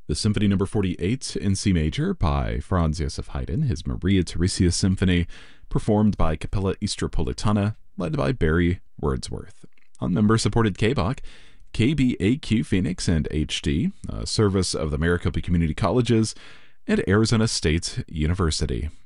The Symphony No. 48 in C major by Franz Joseph Haydn, his Maria Theresia Symphony, performed by Capella Istropolitana, led by Barry Wordsworth. On member-supported KBOC, KBAQ Phoenix and HD, a service of the Maricopa Community Colleges, and Arizona State University.